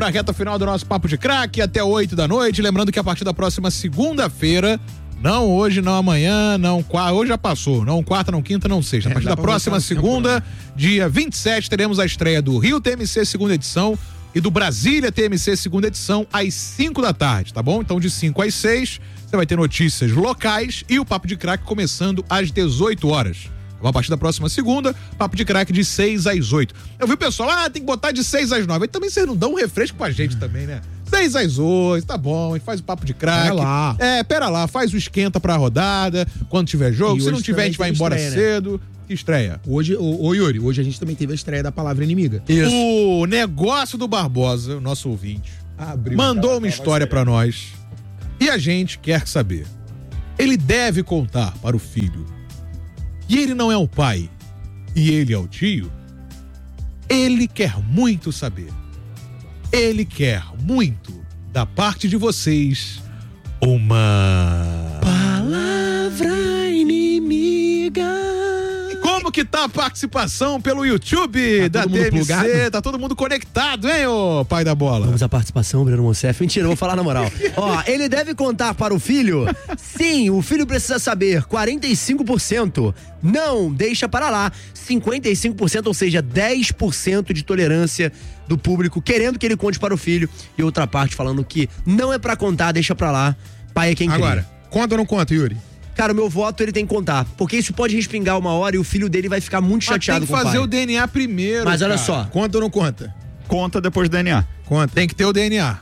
pra reta final do nosso Papo de Craque, até 8 da noite. Lembrando que a partir da próxima segunda-feira, não hoje, não amanhã, não quarta, hoje já passou, não quarta, não quinta, não sexta. A partir da próxima segunda, dia 27, teremos a estreia do Rio TMC segunda edição e do Brasília TMC segunda edição às 5 da tarde, tá bom? Então de 5 às 6, você vai ter notícias locais e o Papo de Craque começando às 18 horas. A partir da próxima segunda, Papo de Craque de 6 às 8. Eu vi o pessoal, tem que botar de 6 às 9. Aí também vocês não dão um refresco pra gente também, né? 6 às 8, tá bom, a gente faz o Papo de Craque. Pera lá. Pera lá, faz o esquenta pra rodada, quando tiver jogo. E se não tiver, a gente vai embora estreia, cedo. Né? Que estreia? Hoje, ô Yuri, hoje a gente também teve a estreia da Palavra Inimiga. Isso. O negócio do Barbosa, o nosso ouvinte, mandou uma história pra nós e a gente quer saber. Ele deve contar para o filho que ele não é o pai e ele é o tio? Ele quer muito saber. Ele quer muito, da parte de vocês, uma palavra inimiga. Como que tá a participação pelo YouTube da TMC? Tá todo mundo conectado, hein, ô pai da bola? Vamos à participação, Breno Monsef. Mentira, eu vou falar na moral. Ó, ele deve contar para o filho? Sim, o filho precisa saber. 45%. Não, deixa para lá. 55%, ou seja, 10% de tolerância do público querendo que ele conte para o filho. E outra parte falando que não é pra contar, deixa pra lá. Pai é quem cria. Agora, conta ou não conta, Yuri? Cara, o meu voto ele tem que contar. Porque isso pode respingar uma hora e o filho dele vai ficar muito chateado com o pai. Tem que fazer o DNA primeiro. Mas olha só. Conta ou não conta? Conta depois do DNA. Conta. Tem que ter o DNA.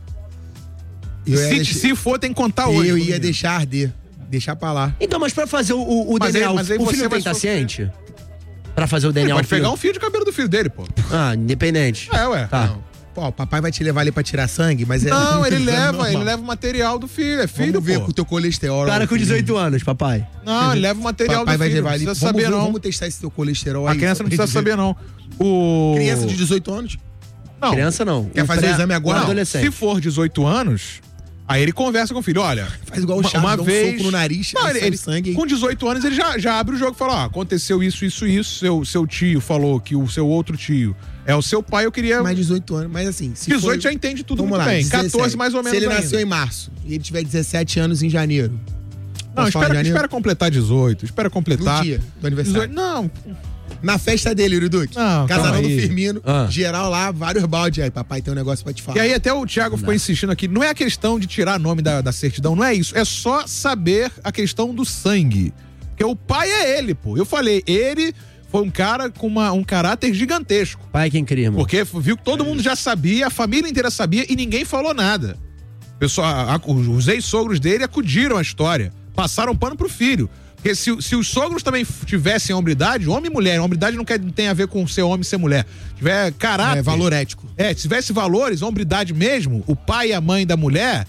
Se for, tem que contar hoje. Eu ia deixar arder. Deixar pra lá. Então, mas pra fazer o DNA, o filho tem que estar ciente? Pra fazer o DNA, pode pegar um fio de cabelo do filho dele, pô. Independente. Ué. Tá. Não. Pô, o papai vai te levar ali pra tirar sangue, mas Não, ele leva o material do filho, é filho, Vamos ver pô. com o teu colesterol. Cara com 18 anos, papai. Não, ele leva o material papai do vai filho, levar não ali. precisa saber não. Vamos testar esse teu colesterol aí. A criança não precisa saber não. Criança de 18 anos? Não. Criança não. Quer fazer o exame agora? Não, adolescente. se for 18 anos, aí ele conversa com o filho, olha... Faz igual o Chaves, uma dá um vez... soco no nariz, não, ele sangue. Com 18 anos, ele já abre o jogo e fala, aconteceu isso, seu tio falou que o seu outro tio é o seu pai, eu queria... Mais 18 anos, mas assim... Se 18 já entende tudo muito bem, 17. 14 mais ou menos Se ele ainda. nasceu em março e ele tiver 17 anos em janeiro... Não, espera completar 18, espera completar... No dia do aniversário. 18, não... Na festa dele, Uriduque. Casarão do Firmino, geral lá, vários baldes. Aí, papai, tem um negócio pra te falar. E aí até o Thiago ficou insistindo aqui, não é a questão de tirar nome da certidão, não é isso. É só saber a questão do sangue. Porque o pai é ele, pô. Eu falei, ele foi um cara com um caráter gigantesco. Pai é quem cria, irmão. Porque viu que todo mundo já sabia, a família inteira sabia e ninguém falou nada. Pessoal, os ex-sogros dele acudiram à história, passaram pano pro filho. Porque se os sogros também tivessem hombridade, homem e mulher, hombridade não tem a ver com ser homem e ser mulher. Tiver caráter. É valor ético. Se tivesse valores, hombridade mesmo, o pai e a mãe da mulher,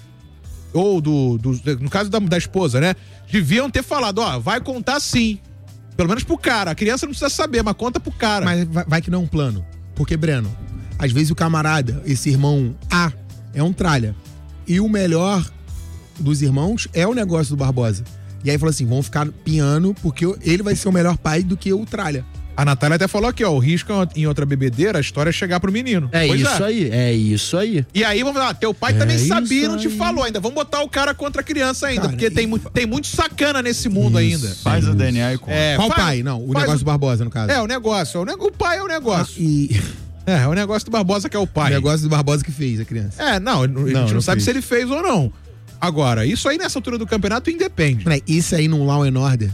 ou no caso da esposa, né? Deviam ter falado, vai contar sim. Pelo menos pro cara. A criança não precisa saber, mas conta pro cara. Mas vai que não é um plano. Porque, Breno, às vezes o camarada, esse irmão A, é um tralha. E o melhor dos irmãos é o negócio do Barbosa. E aí falou assim, vamos ficar piano, porque ele vai ser o melhor pai do que o tralha. A Natália até falou aqui, o risco em outra bebedeira, a história é chegar pro menino. É isso aí. E aí, vamos lá, teu pai também sabia e não te falou ainda. Vamos botar o cara contra a criança ainda, cara, porque tem muito sacana nesse mundo ainda. Faz o DNA e conta. Qual pai? Não, o negócio do Barbosa, no caso. O negócio. O pai é o negócio. É o negócio do Barbosa que é o pai. O negócio do Barbosa que fez a criança. A gente não sabe se ele fez ou não. Agora, isso aí nessa altura do campeonato independe. Isso aí num Law and Order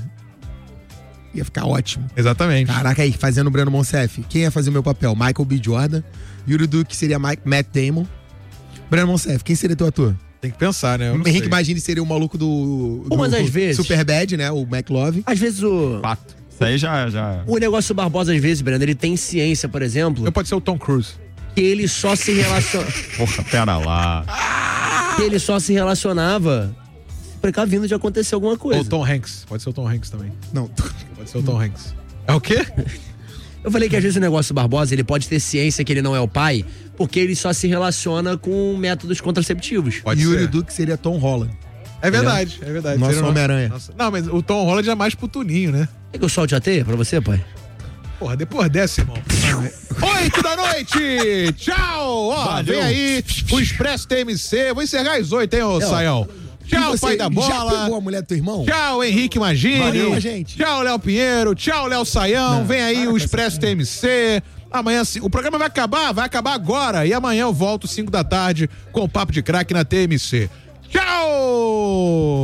ia ficar ótimo. Exatamente. Caraca, aí, fazendo o Breno Monsef. Quem ia fazer o meu papel? Michael B. Jordan. Yuri Duque seria Matt Damon. Breno Monsef, quem seria teu ator? Tem que pensar, né? Henrique Magini seria o maluco do mas às vezes... Superbad, né? O McLove. Às vezes o... Fato. Isso aí já... O negócio do Barbosa, às vezes, Breno, ele tem ciência, por exemplo... Pode ser o Tom Cruise. Que ele só se relaciona... Porra, pera lá... Que ele só se relacionava precavindo de acontecer alguma coisa. Ou o Tom Hanks. Pode ser o Tom Hanks também. Não. Pode ser o Tom Hanks. É o quê? Eu falei que às vezes o negócio do Barbosa, ele pode ter ciência que ele não é o pai, porque ele só se relaciona com métodos contraceptivos. Yuri Duque seria Tom Holland. É verdade, é verdade. Nosso Homem-Aranha. Não, mas o Tom Holland é mais pro Tuninho, né? Quer que eu solte a teia pra você, pai? Porra, depois dessa, irmão. 8 da noite! Tchau! Ó, Valeu. vem aí o Expresso TMC. Vou encerrar às 8, hein, ô Saião? Tchau, E você pai da Já bola. pegou a mulher do teu irmão? Tchau, Henrique Magini. Valeu, gente. Tchau, Léo Pinheiro. Tchau, Léo Saião. Vem aí o Expresso TMC. Amanhã, o programa vai acabar agora. E amanhã eu volto 5 da tarde com o Papo de Craque na TMC. Tchau!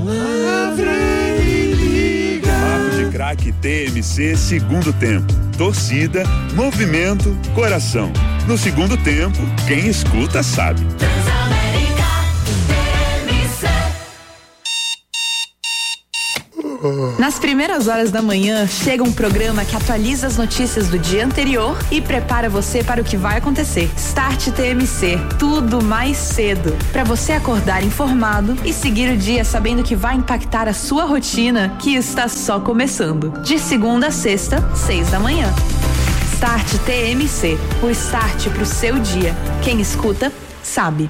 Papo de Craque TMC, segundo tempo. Torcida, movimento, coração. No segundo tempo, quem escuta sabe. Nas primeiras horas da manhã, chega um programa que atualiza as notícias do dia anterior e prepara você para o que vai acontecer. Start TMC, tudo mais cedo. Para você acordar informado e seguir o dia sabendo que vai impactar a sua rotina, que está só começando. De segunda a sexta, 6 da manhã. Start TMC, o start pro seu dia. Quem escuta, sabe.